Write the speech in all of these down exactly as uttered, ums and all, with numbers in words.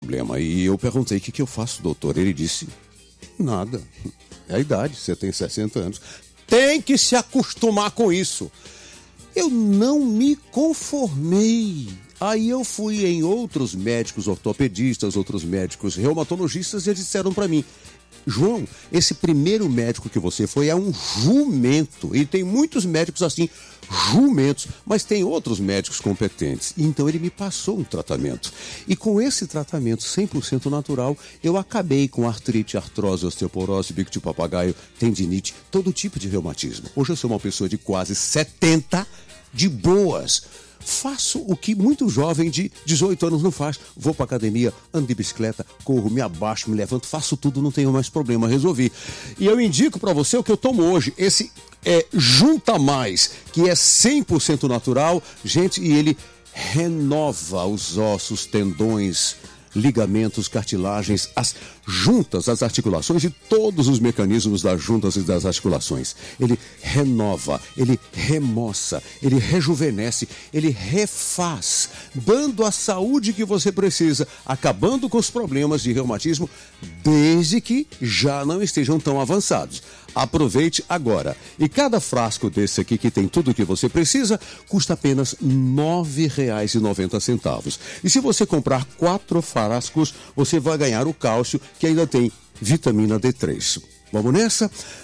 problema. E eu perguntei, o que, que eu faço, doutor? Ele disse, nada. É a idade, você tem sessenta anos. Tem que se acostumar com isso. Eu não me conformei. Aí eu fui em outros médicos ortopedistas, outros médicos reumatologistas e eles disseram para mim, João, esse primeiro médico que você foi é um jumento. E tem muitos médicos assim, jumentos, mas tem outros médicos competentes. Então ele me passou um tratamento. E com esse tratamento cem por cento natural, eu acabei com artrite, artrose, osteoporose, bico de papagaio, tendinite, todo tipo de reumatismo. Hoje eu sou uma pessoa de quase setenta, de boas. Faço o que muito jovem de dezoito anos não faz. Vou pra academia, ando de bicicleta, corro, me abaixo, me levanto, faço tudo, não tenho mais problema, resolvi. E eu indico pra você o que eu tomo hoje, esse é Junta Mais, que é cem por cento natural, gente, e ele renova os ossos, tendões, ligamentos, cartilagens, as juntas, as articulações e todos os mecanismos das juntas e das articulações. Ele renova, ele remoça, ele rejuvenesce, ele refaz, dando a saúde que você precisa, acabando com os problemas de reumatismo, desde que já não estejam tão avançados. Aproveite agora. E cada frasco desse aqui, que tem tudo o que você precisa, custa apenas nove reais e noventa centavos. E se você comprar quatro frascos, você vai ganhar o cálcio, que ainda tem vitamina D três. Vamos nessa?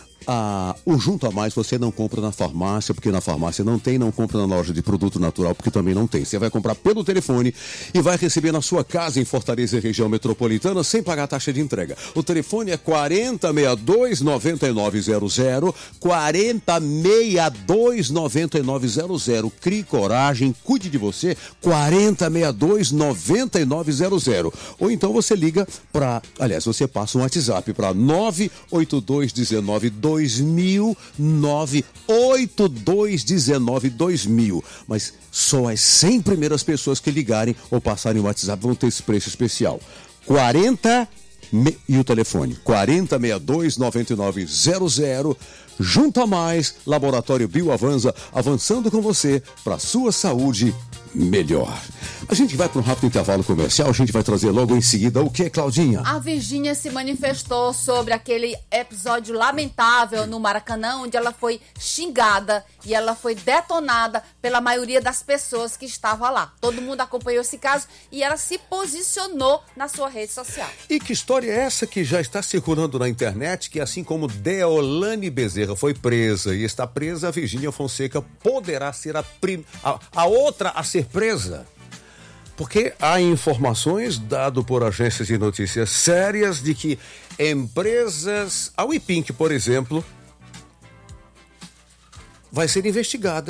Ah, o Junta Mais você não compra na farmácia, porque na farmácia não tem, não compra na loja de produto natural, porque também não tem. Você vai comprar pelo telefone e vai receber na sua casa em Fortaleza e região metropolitana sem pagar taxa de entrega. O telefone é quarenta, sessenta e dois, noventa e nove zero zero, quarenta, sessenta e dois, noventa e nove zero zero. Crie coragem, cuide de você, quarenta, sessenta e dois, noventa e nove zero zero. Ou então você liga para, aliás, você passa um WhatsApp para nove oito dois um nove dois mil, nove oito dois um nove dois mil. Mas só as cem primeiras pessoas que ligarem ou passarem o WhatsApp vão ter esse preço especial. quarenta e o telefone quarenta, sessenta e dois, noventa e nove zero zero. Junta Mais, Laboratório Bioavanza, avançando com você para a sua saúde melhor. A gente vai para um rápido intervalo comercial, a gente vai trazer logo em seguida o que, Claudinha? A Virgínia se manifestou sobre aquele episódio lamentável no Maracanã, onde ela foi xingada e ela foi detonada pela maioria das pessoas que estavam lá. Todo mundo acompanhou esse caso e ela se posicionou na sua rede social. E que história é essa que já está circulando na internet, que assim como Deolane Bezerra foi presa e está presa, a Virgínia Fonseca poderá ser a, prim... a, a outra a ser presa? Porque há informações dadas por agências de notícias sérias de que empresas, a Wipink, por exemplo, vai ser investigada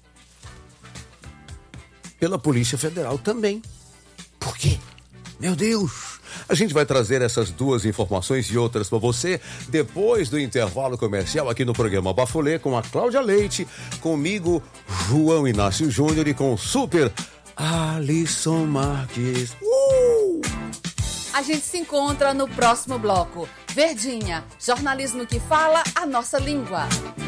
pela Polícia Federal também. Por quê? Meu Deus! A gente vai trazer essas duas informações e outras para você depois do intervalo comercial aqui no programa Bafulê com a Cláudia Leite, comigo, João Inácio Júnior e com o super Alisson Marques. Uh! A gente se encontra no próximo bloco. Verdinha, jornalismo que fala a nossa língua.